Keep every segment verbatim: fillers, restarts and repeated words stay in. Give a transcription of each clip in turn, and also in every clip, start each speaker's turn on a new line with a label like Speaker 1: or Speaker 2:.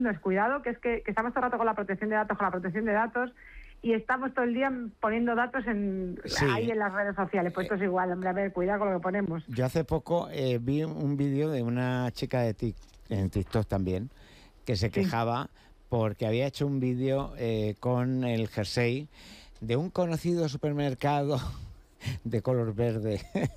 Speaker 1: cuidado, que es que, que estamos todo el rato con la protección de datos, con la protección de datos, y estamos todo el día poniendo datos en,
Speaker 2: sí.
Speaker 1: ahí en las redes sociales. Pues esto es igual, hombre, a ver, cuidado con lo que ponemos.
Speaker 2: Yo hace poco eh, vi un vídeo de una chica de tic, en TikTok también, que se quejaba sí. porque había hecho un vídeo eh, con el jersey de un conocido supermercado de color verde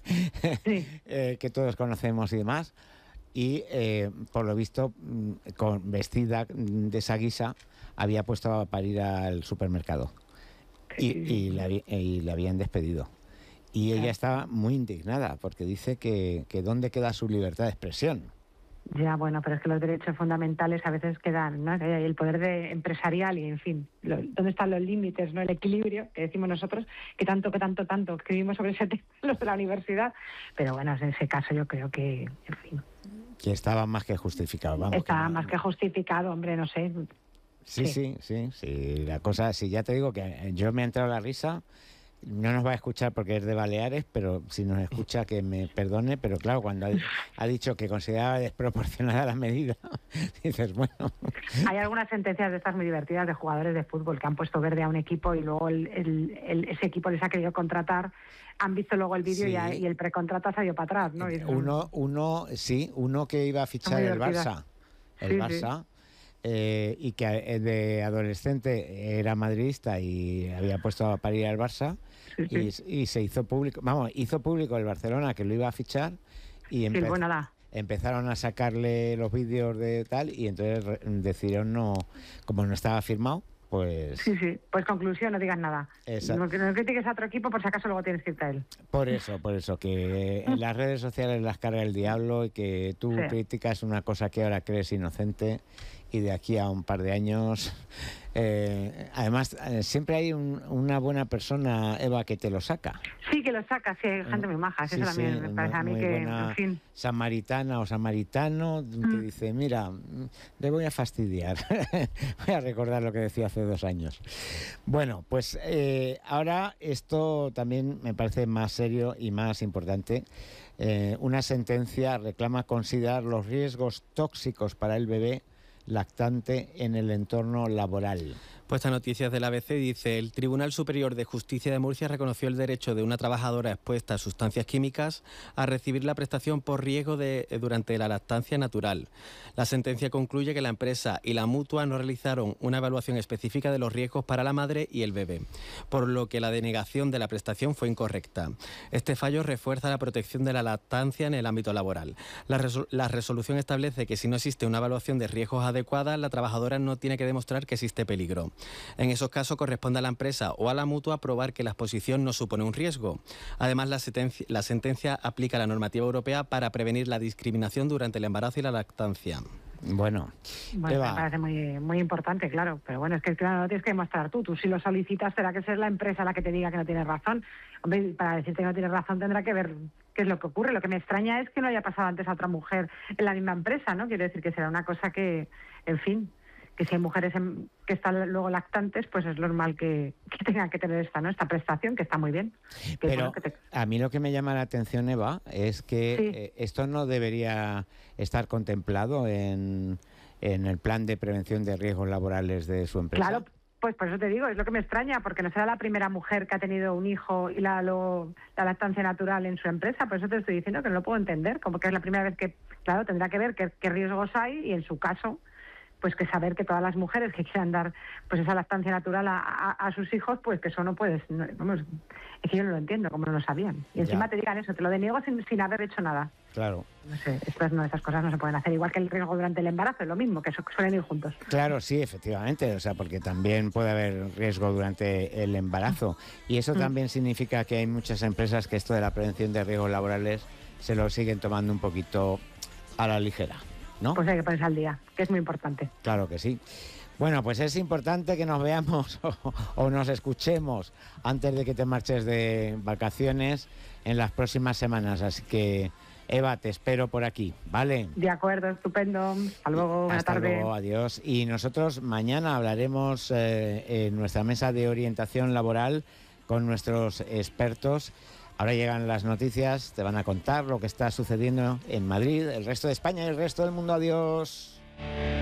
Speaker 2: sí. eh, que todos conocemos y demás, y eh, por lo visto con vestida de esa guisa había puesto para ir al supermercado y, y, la, y la habían despedido, y ella estaba muy indignada porque dice que, que dónde queda su libertad de expresión.
Speaker 1: Ya, bueno, pero es que los derechos fundamentales a veces quedan, ¿no? El poder de empresarial y, en fin, lo, ¿dónde están los límites, no? El equilibrio, que decimos nosotros, que tanto, que tanto, tanto escribimos sobre ese tema, los de la universidad. Pero bueno, en ese caso yo creo que, en fin...
Speaker 2: Que estaba más que justificado, vamos.
Speaker 1: Estaba
Speaker 2: que no,
Speaker 1: más que justificado, hombre, no sé.
Speaker 2: Sí, sí, sí, sí, sí. La cosa, si ya te digo que yo me he entrado la risa... No nos va a escuchar porque es de Baleares, pero si nos escucha que me perdone, pero claro, cuando ha, ha dicho que consideraba desproporcionada la medida, dices, bueno...
Speaker 1: Hay algunas sentencias de estas muy divertidas de jugadores de fútbol que han puesto verde a un equipo y luego el, el, el, ese equipo les ha querido contratar, han visto luego el vídeo sí. y, y el precontrato ha salido para atrás, ¿no? Y
Speaker 2: uno, uno, sí, uno que iba a fichar el Barça, el sí, Barça... Sí. Eh, y que de adolescente era madridista y había puesto a parir al Barça sí, sí. Y, y se hizo público, vamos, hizo público el Barcelona que lo iba a fichar y empe- sí, bueno, empezaron a sacarle los vídeos de tal y entonces decidieron no, como no estaba firmado, pues...
Speaker 1: Sí, sí, pues conclusión, no digas nada. No, no critiques a otro equipo por si acaso luego tienes que irte a él.
Speaker 2: Por eso, por eso, que en las redes sociales las carga el diablo y que tú sí. criticas una cosa que ahora crees inocente y de aquí a un par de años... Eh, además, eh, siempre hay un, una buena persona, Eva, que te lo saca.
Speaker 1: Sí, que lo saca, sí, hay gente muy maja. Sí, eso sí, también me parece a mí que, en fin...
Speaker 2: Samaritana o samaritano mm. que dice, mira, le voy a fastidiar. Voy a recordar lo que decía hace dos años. Bueno, pues eh, ahora esto también me parece más serio y más importante. Eh, una sentencia reclama considerar los riesgos tóxicos para el bebé lactante en el entorno laboral.
Speaker 3: Pues esta noticia de la A B C dice: el Tribunal Superior de Justicia de Murcia reconoció el derecho de una trabajadora expuesta a sustancias químicas a recibir la prestación por riesgo de, durante la lactancia natural. La sentencia concluye que la empresa y la mutua no realizaron una evaluación específica de los riesgos para la madre y el bebé, por lo que la denegación de la prestación fue incorrecta. Este fallo refuerza la protección de la lactancia en el ámbito laboral. La, resol- la resolución establece que si no existe una evaluación de riesgos adecuada, la trabajadora no tiene que demostrar que existe peligro. En esos casos corresponde a la empresa o a la mutua probar que la exposición no supone un riesgo. Además, la, sentencia, la sentencia aplica la normativa europea para prevenir la discriminación durante el embarazo y la lactancia.
Speaker 2: Bueno,
Speaker 1: bueno
Speaker 2: Eva.
Speaker 1: Me parece muy, muy importante, claro, pero bueno, es que claro, no tienes que demostrar tú. Tú si lo solicitas tendrá que ser la empresa la que te diga que no tienes razón. Hombre, para decirte que no tienes razón tendrá que ver qué es lo que ocurre. Lo que me extraña es que no haya pasado antes a otra mujer en la misma empresa, ¿no? Quiero decir que será una cosa que, en fin, que si hay mujeres en, que están luego lactantes, pues es normal que, que tengan que tener esta, ¿no? Esta prestación, que está muy bien. Que
Speaker 2: Pero
Speaker 1: bueno, que te...
Speaker 2: a mí lo que me llama la atención, Eva, es que
Speaker 1: sí.
Speaker 2: eh, esto no debería estar contemplado en, en el plan de prevención de riesgos laborales de su empresa.
Speaker 1: Claro, pues por eso te digo, es lo que me extraña, porque no será la primera mujer que ha tenido un hijo y la, lo, la lactancia natural en su empresa, por eso te estoy diciendo que no lo puedo entender, como que es la primera vez que, claro, tendrá que ver qué, qué riesgos hay y en su caso... pues que saber que todas las mujeres que quieran dar pues esa lactancia natural a, a, a sus hijos, pues que eso no puedes, no, vamos, es que yo no lo entiendo, como no lo sabían. Y encima ya. Te digan eso, te lo deniego sin, sin haber hecho nada.
Speaker 2: Claro.
Speaker 1: No sé, estas, no, esas cosas no se pueden hacer, igual que el riesgo durante el embarazo, es lo mismo, que suelen ir juntos.
Speaker 2: Claro, sí, efectivamente, o sea, porque también puede haber riesgo durante el embarazo. Y eso mm. también significa que hay muchas empresas que esto de la prevención de riesgos laborales se lo siguen tomando un poquito a la ligera, ¿no?
Speaker 1: Pues hay que ponerse al día, que es muy importante.
Speaker 2: Claro que sí. Bueno, pues es importante que nos veamos o, o nos escuchemos antes de que te marches de vacaciones en las próximas semanas. Así que, Eva, te espero por aquí, ¿vale?
Speaker 1: De acuerdo, estupendo. Hasta luego, buena
Speaker 2: Hasta
Speaker 1: tarde.
Speaker 2: luego, adiós. Y nosotros mañana hablaremos eh, en nuestra mesa de orientación laboral con nuestros expertos. Ahora llegan las noticias, te van a contar lo que está sucediendo en Madrid, el resto de España y el resto del mundo. Adiós.